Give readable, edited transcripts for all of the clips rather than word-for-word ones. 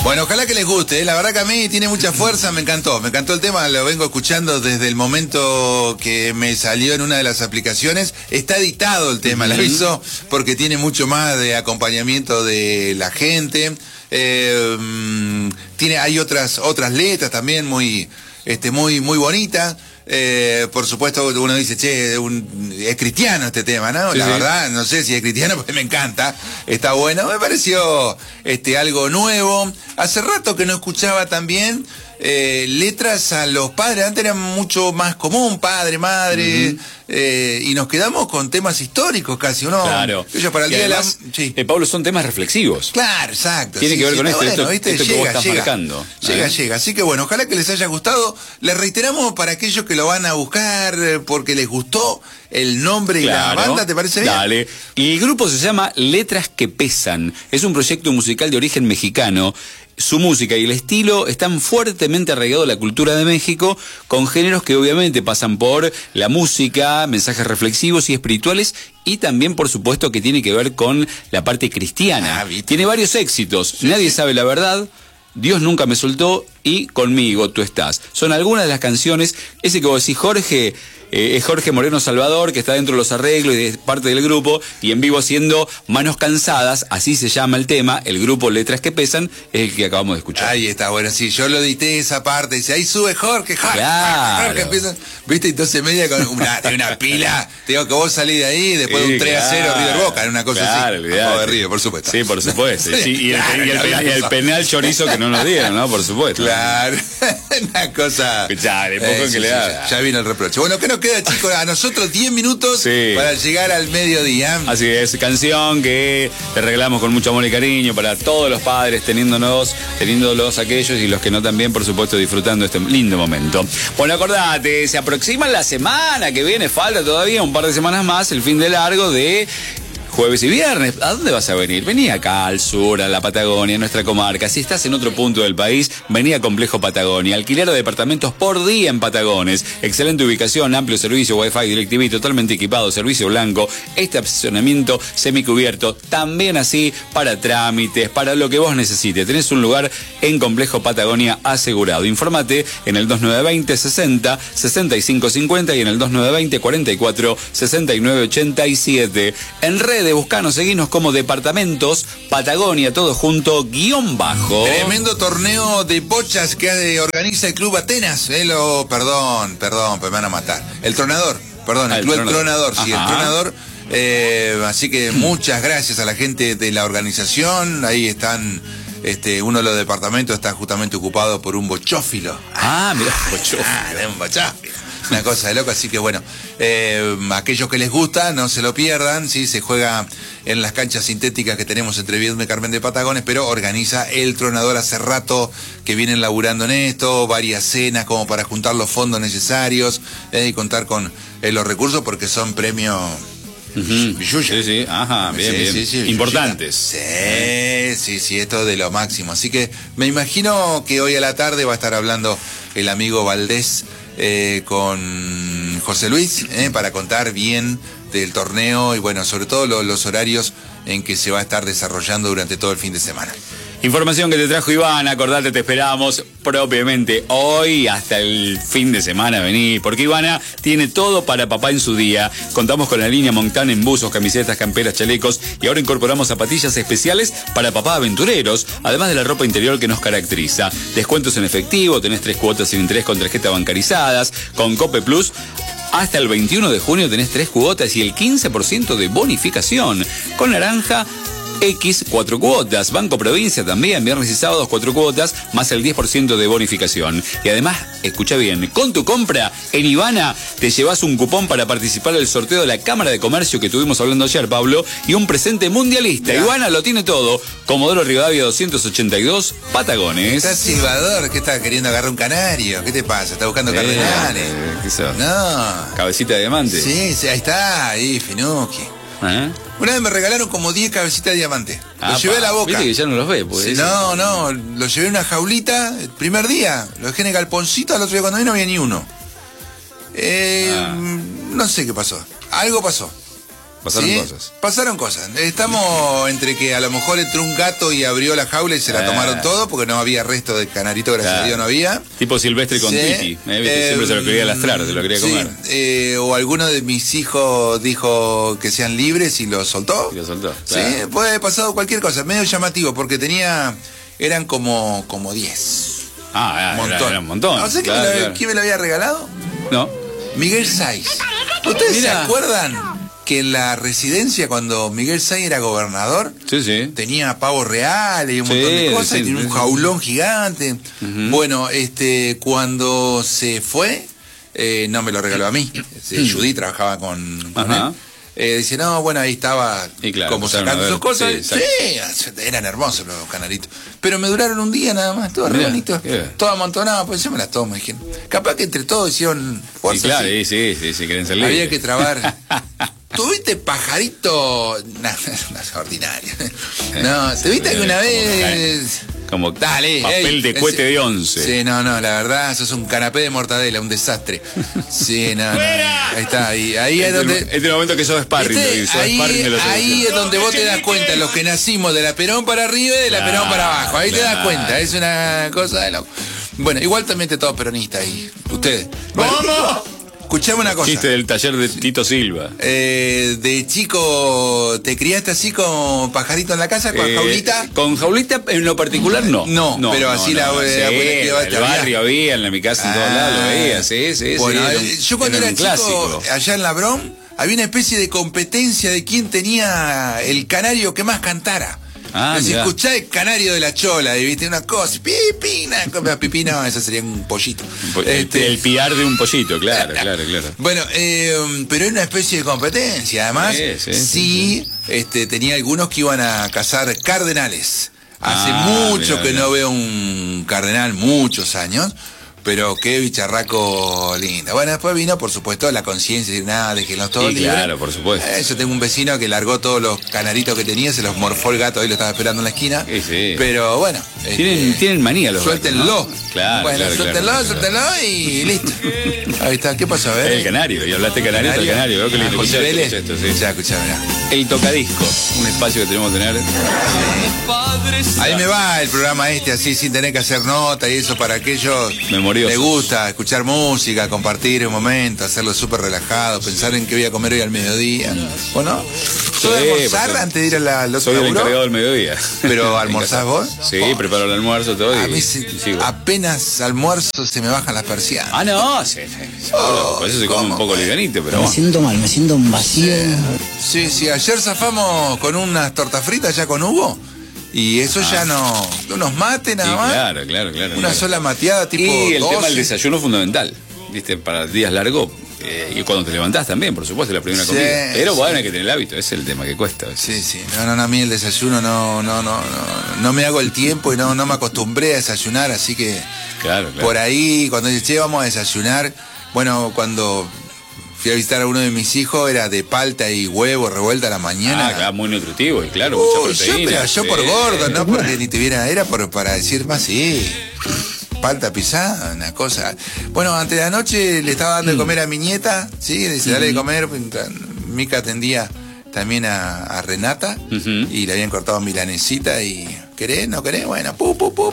Bueno, ojalá que les guste, la verdad que a mí tiene mucha fuerza, me encantó el tema, lo vengo escuchando desde el momento que me salió en una de las aplicaciones. Está editado el tema, le aviso, porque tiene mucho más de acompañamiento de la gente. Hay otras letras también muy bonitas. Por supuesto, uno dice, che, es cristiano este tema, ¿no? Sí, la sí. verdad, no sé si es cristiano, porque me encanta. Está bueno. Me pareció algo nuevo. Hace rato que no escuchaba también letras a los padres. Antes era mucho más común, padre, madre, y nos quedamos con temas históricos casi, ¿no? Claro. Ellos para el día además, sí. Pablo, son temas reflexivos. Claro, exacto. Tiene que ver con esto, bueno, esto ¿viste? que vos estás marcando. Llega. Así que bueno, ojalá que les haya gustado. Les reiteramos para aquellos que lo van a buscar porque les gustó el nombre y la banda, ¿te parece bien? Dale. Y el grupo se llama Letras que Pesan. Es un proyecto musical de origen mexicano. Su música y el estilo están fuertemente arraigados a la cultura de México, con géneros que obviamente pasan por la música, mensajes reflexivos y espirituales, y también, por supuesto, que tiene que ver con la parte cristiana. Tiene varios éxitos. Nadie sabe la verdad, Dios nunca me soltó y Conmigo tú estás. Son algunas de las canciones. Ese que vos decís, Jorge, es Jorge Moreno Salvador, que está dentro de los arreglos y es parte del grupo, y en vivo haciendo Manos Cansadas, así se llama el tema. El grupo Letras que Pesan es el que acabamos de escuchar. Ahí está, bueno, sí, yo lo edité esa parte, dice, ahí sube Jorge, Claro. Jorge empieza, viste, entonces media con una pila, te digo que vos salís de ahí, después de un 3-0 River Boca, en una cosa así, a favor de River, por supuesto. Sí, por supuesto. Sí, y el penal chorizo que no nos dieron, ¿no? Por supuesto. Claro, una cosa. Escuchale, poco que le da. Ya vino el reproche. Bueno, ¿qué nos queda, chicos? A nosotros 10 minutos para llegar al mediodía. Así es, canción que te regalamos con mucho amor y cariño para todos los padres, teniéndolos aquellos y los que no también, por supuesto, disfrutando este lindo momento. Bueno, acordate, se aproxima la semana que viene, falta todavía un par de semanas más, el fin de largo de jueves y viernes. ¿A dónde vas a venir? Vení acá al sur, a la Patagonia, a nuestra comarca. Si estás en otro punto del país, vení a Complejo Patagonia. Alquiler de departamentos por día en Patagones. Excelente ubicación, amplio servicio, Wi-Fi, DirecTV, totalmente equipado, servicio blanco, estacionamiento semicubierto. También así para trámites, para lo que vos necesites. Tenés un lugar en Complejo Patagonia asegurado. Infórmate en el 2920 60 65 50 y en el 2920 44 69 87. En redes, buscanos, seguinos como Departamentos Patagonia, todo junto, _. Tremendo torneo de bochas que organiza el Club Atenas. Perdón, me van a matar. El Tronador, perdón, el Club Tronador, sí, el Tronador. Así que muchas gracias a la gente de la organización. Ahí están, uno de los departamentos está justamente ocupado por un bochófilo. Mira, un bochófilo. Una cosa de loco, así que bueno, aquellos que les gusta, no se lo pierdan, ¿sí? Se juega en las canchas sintéticas que tenemos entre Viedma y Carmen de Patagones, pero organiza el Tronador. Hace rato que vienen laburando en esto, varias cenas como para juntar los fondos necesarios y contar con los recursos, porque son premios billulla. Sí, ajá, bien. Sí, importantes. Sí, esto de lo máximo. Así que me imagino que hoy a la tarde va a estar hablando el amigo Valdés con José Luis para contar bien del torneo y bueno, sobre todo los horarios en que se va a estar desarrollando durante todo el fin de semana. Información que te trajo Ivana, acordate, te esperamos propiamente hoy hasta el fin de semana, vení, porque Ivana tiene todo para papá en su día. Contamos con la línea Montana en buzos, camisetas, camperas, chalecos y ahora incorporamos zapatillas especiales para papá aventureros, además de la ropa interior que nos caracteriza. Descuentos en efectivo, tenés 3 cuotas sin interés con tarjeta bancarizadas, con Cope Plus. Hasta el 21 de junio tenés 3 cuotas y el 15% de bonificación. Con Naranja X 4 cuotas, Banco Provincia también, viernes y sábados 4 cuotas, más el 10% de bonificación. Y además, escucha bien, con tu compra en Ivana te llevas un cupón para participar del sorteo de la Cámara de Comercio que estuvimos hablando ayer, Pablo, y un presente mundialista. Ivana lo tiene todo. Comodoro Rivadavia 282, Patagones. ¿Estás silbador? ¿Qué estás queriendo agarrar un canario? ¿Qué te pasa? ¿Estás buscando cardenales? ¿Qué sos? No. Cabecita de diamante. Sí, ahí está, ahí, Finucchi. Una vez me regalaron como 10 cabecitas de diamante. Lo llevé a la boca. Viste que ya no los ve, pues. Sí, no, lo llevé en una jaulita el primer día. Lo dejé en el galponcito, al otro día cuando vino no había ni uno. No sé qué pasó. Algo pasó. pasaron cosas. Pasaron cosas. Estamos entre que a lo mejor entró un gato y abrió la jaula y se la tomaron todo porque no había resto de canarito, gracias a Dios no había. Tipo Silvestre con Titi, siempre se lo quería lastrar, se lo quería comer. O alguno de mis hijos dijo que sean libres y los soltó. Y lo soltó. Sí, puede haber pasado cualquier cosa, medio llamativo porque eran como 10. Era un montón. ¿No sé quién me lo había regalado? No. Miguel Sáiz. ¿Ustedes se acuerdan que en la residencia cuando Miguel Sáiz era gobernador tenía pavos reales y un montón de cosas, y tenía un jaulón gigante? Bueno, cuando se fue, no me lo regaló a mí. Judy trabajaba con él. Dice, no, bueno, ahí estaba como sacando sus cosas. Sí, eran hermosos los canaritos. Pero me duraron un día nada más, todos re bonitos, todo amontonado, pues yo me las tomo, dijeron. Capaz que entre todos hicieron fuerza. Y claro, sí, quieren ser libres. Había que trabar. ¿Tuviste pajarito? No, es ordinario. No, ¿te viste alguna vez? Como papel de cohete de 11. Sí, no, la verdad, eso es un canapé de mortadela, un desastre. Sí, no, ahí está, ahí es donde... Este es el momento que sos sparring. Ahí es donde vos te das cuenta, los que nacimos de la Perón para arriba y de la Perón para abajo, ahí te das cuenta, es una cosa de loco. Bueno, igual también te todo peronista ahí, ustedes. Bueno, escuchame una cosa. Chiste del taller de Tito Silva. De chico, ¿te criaste así con pajarito en la casa, con jaulita? Con jaulita en lo particular no. No, pero así la abuela que va a estar. En el barrio había, en mi casa en todos lados lo veía, sí. Bueno, yo cuando era chico, allá en Labrón, había una especie de competencia de quién tenía el canario que más cantara. Si escuchás el canario de la chola y viste una cosa, pipina, eso sería un pollito. El piar de un pollito, claro. Bueno, pero era una especie de competencia, además, sí. Tenía algunos que iban a cazar cardenales. Hace mucho que no veo un cardenal, muchos años. Pero qué bicharraco lindo. Bueno, después vino, por supuesto, la conciencia de nada, de que los todos libres. Claro, por supuesto. Yo tengo un vecino que largó todos los canaritos que tenía, se los morfó el gato, ahí lo estaba esperando en la esquina. Sí. Pero bueno. Tienen manía los suéltenlo. Gatos, ¿no? Claro, bueno, suéltenlo y listo. Ahí está, ¿qué pasó? A ver. El canario, y hablaste canario, el canario. Veo que lindo. Escuchá, mirá. El tocadisco, un espacio que tenemos que tener. Ahí me va el programa así, sin tener que hacer nota y eso para aquellos. Me gusta escuchar música, compartir un momento, hacerlo súper relajado, pensar en qué voy a comer hoy al mediodía. ¿O no? ¿Tú de almorzar antes de ir a los Soy el encargado del mediodía. ¿Pero almorzás vos? Sí, preparo el almuerzo todo. A mí apenas almuerzo se me bajan las persianas. Sí. Por eso se come un poco livianito, pero me siento mal, me siento un vacío. Sí, ayer zafamos con unas tortas fritas ya con Hugo. Y eso ya no... Unos mates nada más. Claro. Una sola mateada tipo Y el 12. tema del desayuno es fundamental, ¿viste? Para días largos. Y cuando te levantás también, por supuesto, la primera comida. Pero bueno, hay que tener el hábito, ese es el tema que cuesta. Sí. No, a mí el desayuno no me hago el tiempo y no me acostumbré a desayunar, así que... Claro. Por ahí, cuando dice, che, vamos a desayunar, bueno, cuando... Fui a visitar a uno de mis hijos, era de palta y huevo revuelta a la mañana. Claro, muy nutritivo y claro, mucha proteína. Yo por gordo, no porque ni tuviera, era para decir más, sí. Palta pisada, una cosa. Bueno, antes de la noche le estaba dando de comer a mi nieta, sí, le dice, dale de comer. Mica atendía también a Renata y le habían cortado milanesita y... ¿Querés? ¿No querés? Bueno, pup.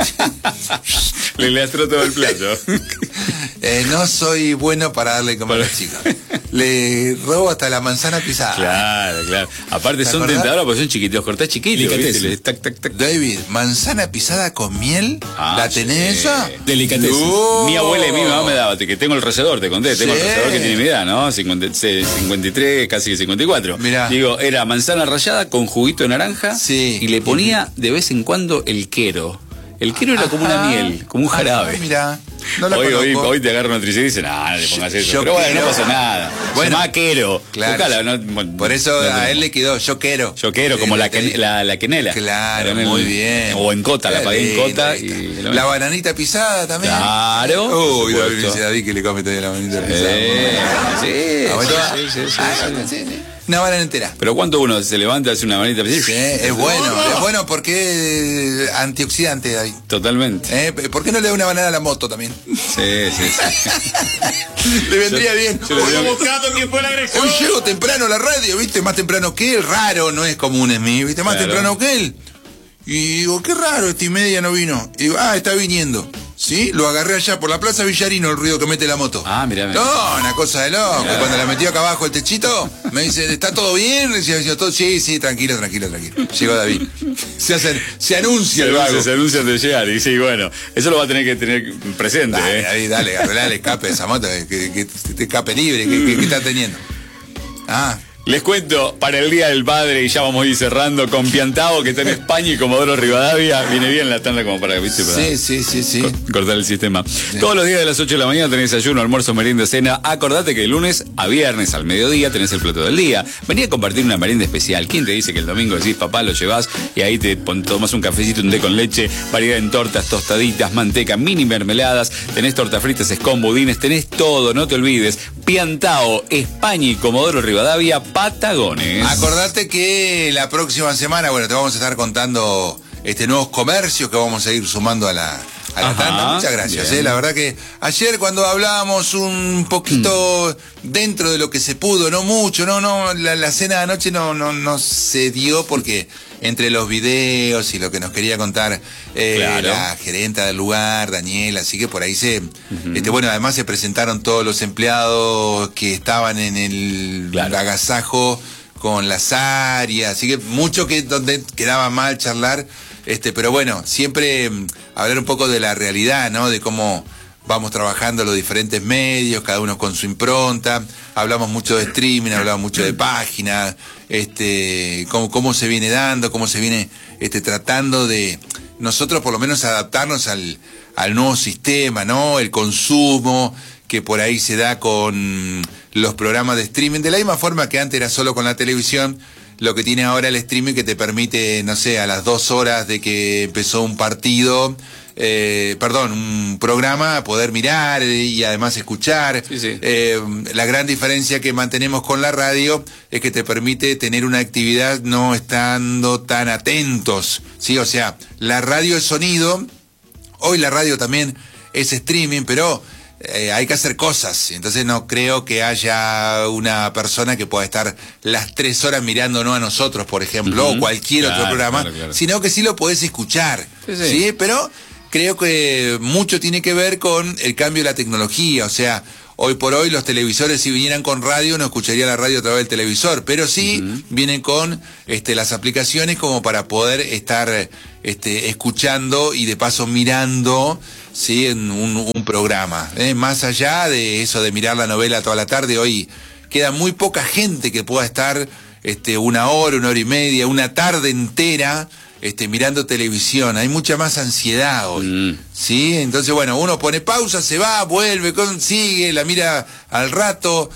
Le lastró todo el plato. No soy bueno para darle de comer a los chicos. Le robo hasta la manzana pisada. Claro. Aparte son tentadoras porque son chiquitos, cortás chiquitos. Tac. David, manzana pisada con miel. ¿La tenés esa? Delicatessen. Mi abuela y mi mamá me daba, que tengo el recedor, te conté, tengo el recedor que tiene mi edad, ¿no? 53, casi 54. Mirá. Digo, era manzana rallada con juguito de naranja y le ponía de vez en cuando el quero. El quero era como una miel, como un jarabe. Mira, hoy te agarra una tricera y dicen, no le pongas eso. Pero bueno, no pasa nada. Bueno, se llama quero. Claro. Por eso a él le quedó yo quiero. Yo quiero, como la quenela. Claro, muy bien. O en cota, la pagué en cota. La bananita pisada también. Claro. David que le come todavía la bananita pisada. Sí. Una banana entera. Pero ¿cuánto uno se levanta, hace una manita? Sí, es bueno porque es antioxidante ahí. Totalmente. ¿Por qué no le da una banana a la moto también? Sí. Le vendría bien. Buscando quién fue la agresión. Hoy llego temprano a la radio, ¿viste? Más temprano que él, raro, no es común en mí, ¿viste? Más temprano que él. Y digo, qué raro, 1:30 no vino. Y digo, está viniendo. ¿Sí? Lo agarré allá por la Plaza Villarino, el ruido que mete la moto. Mirá. No, una cosa de loco. Mirá. Cuando la metió acá abajo el techito, me dice, ¿está todo bien? Decía todo, sí, tranquilo. Llegó David. Se anuncia el vago. Se anuncia de llegar. Y sí, bueno, eso lo va a tener que tener presente. Dale, arreglale el escape de esa moto, que te escape libre, que está teniendo. Les cuento, para el Día del Padre, y ya vamos a ir cerrando, con Piantao, que está en España, y Comodoro Rivadavia. Viene bien la tanda como para, ¿viste? Para Sí. Cortar el sistema. Sí. Todos los días de las 8 de la mañana tenés desayuno, almuerzo, merienda, cena. Acordate que de lunes a viernes al mediodía tenés el plato del día. Vení a compartir una merienda especial. ¿Quién te dice que el domingo decís, papá, lo llevás y ahí te tomás un cafecito, un té con leche, variedad en tortas, tostaditas, manteca, mini mermeladas, tenés tortas fritas, escon, budines, tenés todo, no te olvides. Piantao, España y Comodoro Rivadavia, Patagones. Acordate que la próxima semana, te vamos a estar contando nuevos comercios que vamos a ir sumando a la tanda. Muchas gracias. La verdad que ayer cuando hablábamos un poquito dentro de lo que se pudo, no mucho, la cena de anoche no se dio porque entre los videos y lo que nos quería contar la gerenta del lugar, Daniela, así que por ahí además se presentaron todos los empleados que estaban en el agasajo con las áreas, así que mucho donde quedaba mal charlar, pero bueno, siempre hablar un poco de la realidad, ¿no? De cómo vamos trabajando los diferentes medios, cada uno con su impronta. Hablamos mucho de streaming, hablamos mucho de páginas, cómo se viene dando, cómo se viene tratando de nosotros por lo menos adaptarnos al nuevo sistema, ¿no? El consumo que por ahí se da con los programas de streaming, de la misma forma que antes era solo con la televisión. Lo que tiene ahora el streaming que te permite, no sé, a las 2 horas de que empezó un partido, un programa, poder mirar y además escuchar. Sí. La gran diferencia que mantenemos con la radio es que te permite tener una actividad no estando tan atentos, ¿sí? O sea, la radio es sonido, hoy la radio también es streaming, pero hay que hacer cosas, entonces no creo que haya una persona que pueda estar las 3 horas mirándonos a nosotros, por ejemplo, o cualquier otro programa, sino que sí lo podés escuchar, ¿sí? Pero creo que mucho tiene que ver con el cambio de la tecnología, o sea, hoy por hoy los televisores si vinieran con radio no escucharía la radio a través del televisor, pero sí vienen con las aplicaciones como para poder estar escuchando y de paso mirando, sí, en un programa. Más allá de eso de mirar la novela toda la tarde, hoy queda muy poca gente que pueda estar 1 hora, 1 hora y media, una tarde entera mirando televisión. Hay mucha más ansiedad hoy, ¿sí? Entonces, uno pone pausa, se va, vuelve, sigue, la mira al rato.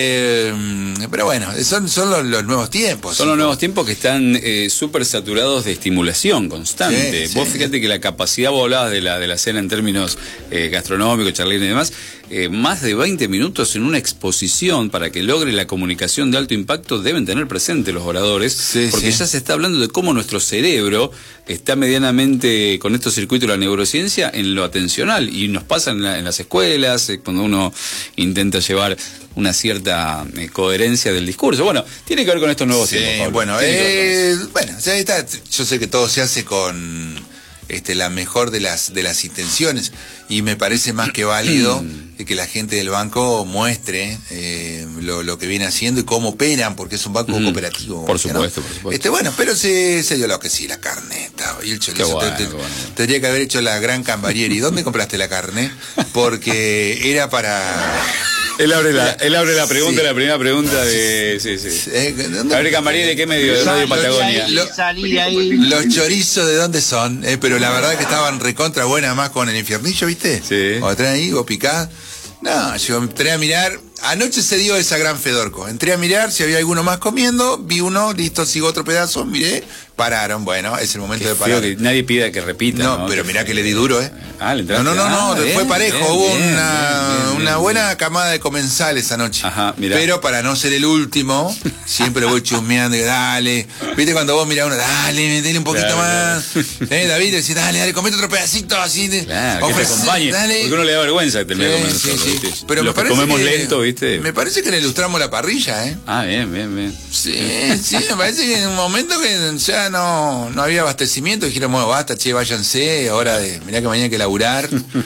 Pero son los nuevos tiempos. Son los nuevos tiempos que están súper saturados de estimulación constante. Vos fíjate que la capacidad, vos hablabas de la cena en términos gastronómicos, charlín y demás, más de 20 minutos en una exposición para que logre la comunicación de alto impacto deben tener presente los oradores, porque ya se está hablando de cómo nuestro cerebro está medianamente con estos circuitos de la neurociencia en lo atencional, y nos pasa en las escuelas, cuando uno intenta llevar una cierta coherencia del discurso. Tiene que ver con estos nuevos tiempos, Pablo. Ya está. Yo sé que todo se hace con la mejor de las intenciones, y me parece más que válido que la gente del banco muestre lo que viene haciendo y cómo operan, porque es un banco cooperativo. Por supuesto, ¿no? por supuesto. Pero se dio lo que sí, la carne estaba, y el chorizo. Tendría que haber hecho la gran Cambarieri. ¿Dónde compraste la carne? Porque era para... Él abre la pregunta, la primera pregunta de... A ver, Cambarieri, ¿de qué medio? De Radio Patagonia. Los chorizos, ¿de dónde son? Pero la verdad que estaban recontra buenas, más con el infiernillo, ¿viste? Sí. Cuando traen ahí, vos picás. No, yo entré a mirar. Anoche se dio esa gran Fedorco. Entré a mirar si había alguno más comiendo. Vi uno, listo, sigo otro pedazo, miré. Pararon, bueno, es el momento Qué de feo parar. que nadie pida que repita. No, pero mirá que le di duro, ¿eh? Ah, le entraste. No, bien, fue parejo, bien, hubo bien, una bien, buena bien. camada de comensales esa noche. Ajá, mirá. Pero para no ser el último, siempre voy chusmeando y dale. ¿Viste cuando vos mirás a uno, dale, metele un poquito Claro, más? David, decís, dale, comete otro pedacito así de. Claro, que te acompañe. Dale. Porque uno le da vergüenza que termine comiendo Sí, solo, sí. ¿viste? Pero los me que parece comemos que- lento, ¿viste? Me parece que le ilustramos la parrilla, ¿eh? Ah, bien. Sí, me parece que en un momento que ya no había abastecimiento, dijeron, bueno, basta, che, váyanse, hora de, mirá que mañana hay que laburar,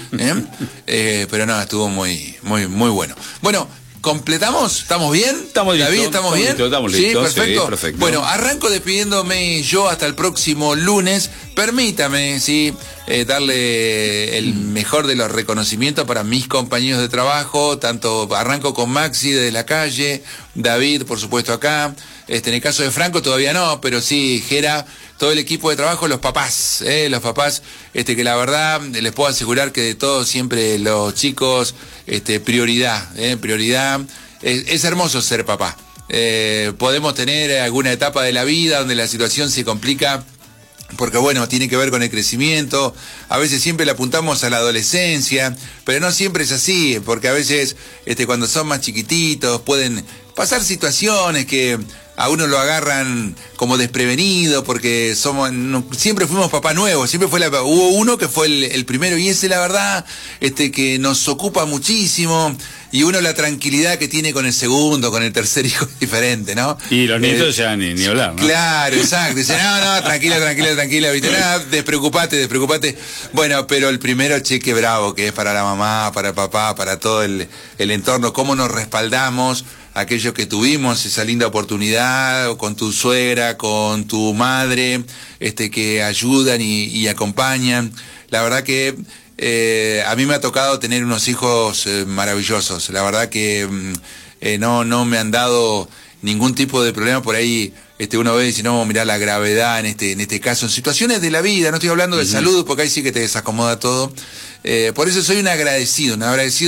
pero no, estuvo muy bueno. Bueno, ¿completamos? ¿Estamos bien? Estamos listos, David, ¿estamos bien? estamos Sí, listos, perfecto. sí, perfecto. Bueno, arranco despidiéndome yo hasta el próximo lunes. Permítame, darle el mejor de los reconocimientos para mis compañeros de trabajo, tanto arranco con Maxi desde la calle, David, por supuesto, acá. En el caso de Franco todavía no, pero sí, Gera, todo el equipo de trabajo, los papás, que la verdad les puedo asegurar que de todos siempre los chicos, prioridad. Es hermoso ser papá. Podemos tener alguna etapa de la vida donde la situación se complica, porque bueno, tiene que ver con el crecimiento, a veces siempre le apuntamos a la adolescencia, pero no siempre es así, porque a veces cuando son más chiquititos pueden pasar situaciones que a uno lo agarran como desprevenido, porque siempre fuimos papá nuevos, siempre hubo uno que fue el primero, y ese la verdad, que nos ocupa muchísimo, y uno la tranquilidad que tiene con el segundo, con el tercer hijo es diferente, ¿no? Y los nietos ya ni hablar, ¿no? Claro, exacto. Dice, no, tranquila, ¿viste? Nada, despreocupate. Bueno, pero el primero, qué bravo, que es para la mamá, para el papá, para todo el entorno, cómo nos respaldamos aquellos que tuvimos esa linda oportunidad, o con tu suegra, con tu madre, que ayudan y acompañan. La verdad que a mí me ha tocado tener unos hijos maravillosos. La verdad que no me han dado ningún tipo de problema. Por ahí uno ve y dice, no, mirá la gravedad en este caso, en situaciones de la vida, no estoy hablando de salud, porque ahí sí que te desacomoda todo. Por eso soy un agradecido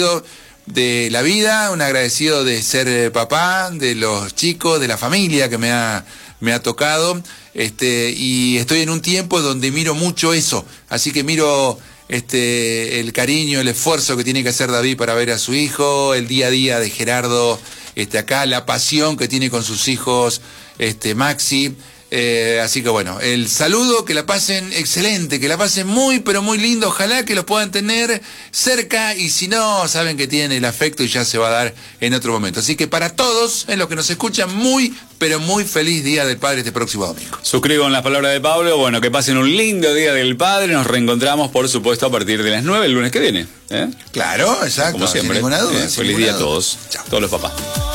de la vida, un agradecido de ser papá, de los chicos, de la familia que me ha tocado, y estoy en un tiempo donde miro mucho eso, así que miro el cariño, el esfuerzo que tiene que hacer David para ver a su hijo, el día a día de Gerardo, acá, la pasión que tiene con sus hijos, Maxi. Así que bueno, el saludo, que la pasen excelente, que la pasen muy, pero muy lindo, ojalá que los puedan tener cerca, y si no, saben que tienen el afecto y ya se va a dar en otro momento. Así que para todos, en los que nos escuchan, muy, pero muy feliz Día del Padre este próximo domingo. Suscribo en las palabras de Pablo, bueno, que pasen un lindo Día del Padre, nos reencontramos por supuesto a partir de las 9 el lunes que viene. Claro, exacto, Como siempre, sin ninguna duda. sin feliz ninguna día a duda. todos, Chao. todos los papás.